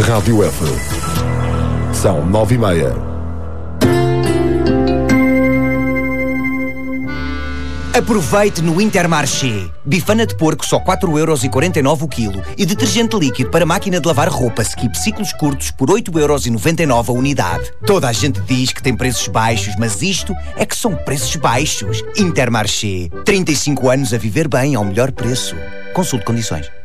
Rádio F. São 9h30. Aproveite no Intermarché. Bifana de porco só 4,49€ o quilo e detergente líquido para máquina de lavar roupa Skip ciclos curtos por 8,99€ a unidade. Toda a gente diz que tem preços baixos, mas isto é que são preços baixos. Intermarché. 35 anos a viver bem ao melhor preço. Consulte condições.